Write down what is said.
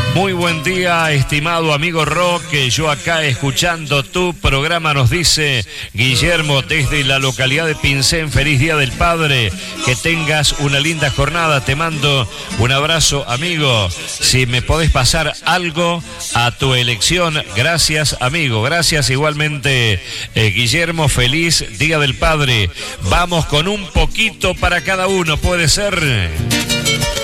Muy buen día, estimado amigo Rock, yo acá escuchando tu programa, nos dice Guillermo desde la localidad de Pincén. Feliz Día del Padre, que tengas una linda jornada, te mando un abrazo, amigo. Si me podés pasar algo a tu elección, gracias, amigo, gracias igualmente, Guillermo. Feliz Día del Padre. Vamos con un poquito para cada uno, puede ser.